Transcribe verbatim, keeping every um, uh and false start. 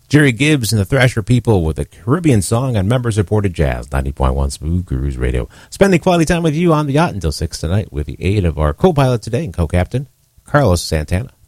Jerry Gibbs and the Thrasher People with a Caribbean song on member-supported jazz, ninety point one Smooth Grooves Radio. Spending quality time with you on the yacht until six tonight with the aid of our co-pilot today and co-captain, Carlos Santana.